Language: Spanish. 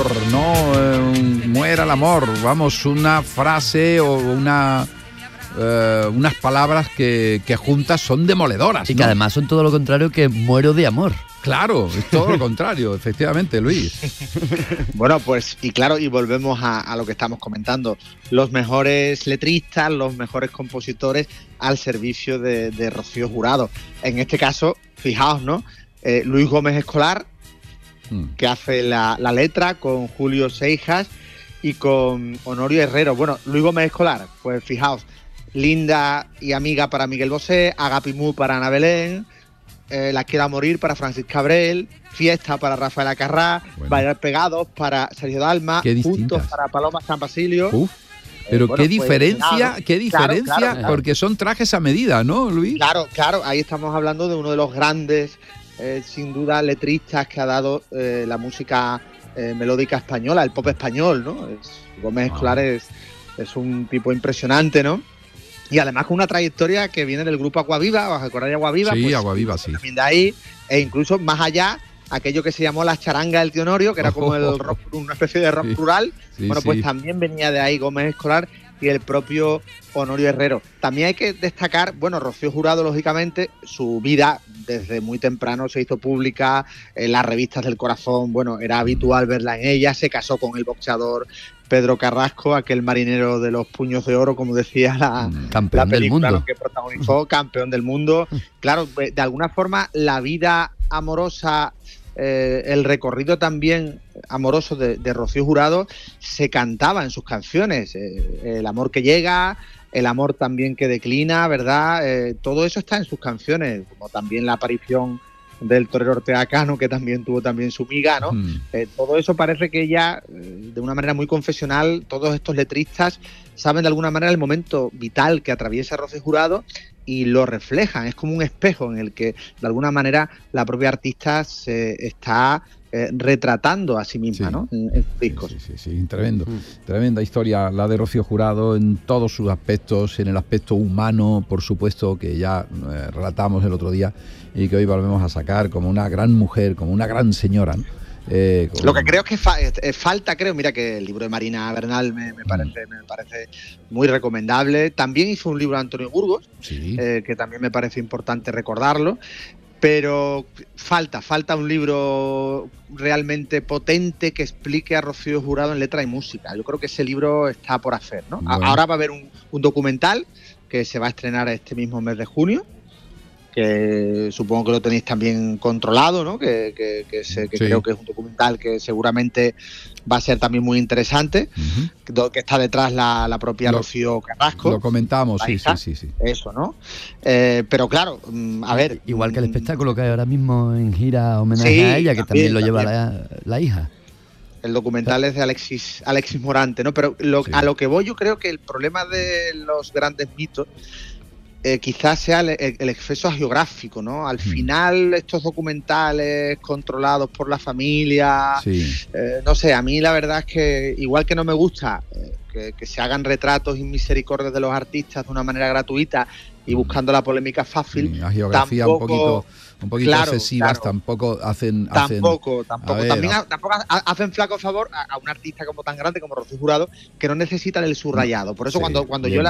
No muera el amor, vamos, una frase o unas palabras que juntas son demoledoras, y ¿no? que además son todo lo contrario que muero de amor. Claro, es todo lo contrario, efectivamente, Luis. Bueno, pues, y claro, y volvemos a lo que estamos comentando. Los mejores letristas, los mejores compositores al servicio de Rocío Jurado. En este caso, fijaos, ¿no? Luis Gómez Escolar, que hace la letra con Julio Seijas y con Honorio Herrero. Bueno, Luis Gómez Escolar, pues fijaos, Linda y amiga para Miguel Bosé, Agapimú para Ana Belén, La quiero a morir para Francisca Abrel, Fiesta para Rafael Acarrá, Bailar pegados para Sergio Dalma, Juntos para Paloma San Basilio. Pero bueno, qué diferencia, claro. Porque son trajes a medida, ¿no, Luis? Claro, ahí estamos hablando de uno de los grandes, sin duda, letristas que ha dado la música melódica española, el pop español, ¿no? Gómez Escolar es un tipo impresionante, ¿no? Y además con una trayectoria que viene del grupo Aguaviva, ¿os acordáis de Aguaviva? Sí, pues, Aguaviva, sí. También de ahí, e incluso más allá, aquello que se llamó la charanga del tío Honorio, que era como el rock, una especie de rock rural. Bueno, pues también venía de ahí Gómez Escolar y el propio Honorio Herrero. También hay que destacar, bueno, Rocío Jurado, lógicamente, su vida desde muy temprano se hizo pública en las revistas del corazón, bueno, era habitual verla en ella, se casó con el boxeador Pedro Carrasco, aquel marinero de los puños de oro, como decía la película del mundo. Que protagonizó, campeón del mundo. Claro, de alguna forma la vida amorosa, el recorrido también amoroso de Rocío Jurado se cantaba en sus canciones, el amor que llega, el amor también que declina, ¿verdad? Todo eso está en sus canciones, como también la aparición del torero Ortega Cano, que también tuvo también su miga, ¿no? Todo eso parece que ella, de una manera muy confesional, todos estos letristas saben de alguna manera el momento vital que atraviesa Rocío Jurado y lo reflejan. Es como un espejo en el que, de alguna manera, la propia artista se está retratando a sí misma, ¿no? En sus discos. Sí, tremendo. Tremenda historia la de Rocío Jurado en todos sus aspectos, en el aspecto humano, por supuesto, que ya relatamos el otro día y que hoy volvemos a sacar como una gran mujer, como una gran señora, ¿no? Lo que creo que falta, mira que el libro de Marina Bernal me parece muy recomendable. También hizo un libro de Antonio Burgos, que también me parece importante recordarlo. Pero falta un libro realmente potente que explique a Rocío Jurado en letra y música. Yo creo que ese libro está por hacer, ¿no? Bueno. Ahora va a haber un documental que se va a estrenar este mismo mes de junio, que supongo que lo tenéis también controlado, ¿no? Que creo que es un documental que seguramente va a ser también muy interesante, que está detrás la propia Rocío Carrasco. Lo comentamos, sí. Eso, ¿no? Pero claro, a ver... Igual que el espectáculo que hay ahora mismo en gira homenaje a ella, que también lo lleva la hija. El documental es de Alexis Morante, ¿no? Pero a lo que voy, yo creo que el problema de los grandes mitos quizás sea el exceso geográfico, ¿no? Al final, estos documentales controlados por la familia, no sé, a mí la verdad es que, igual que no me gusta que se hagan retratos y misericordias de los artistas de una manera gratuita y buscando la polémica fácil, la geografía tampoco, un poquito excesivas, tampoco hacen... Tampoco hacen flaco favor a un artista como tan grande como Rocío Jurado, que no necesita del subrayado. Por eso cuando yo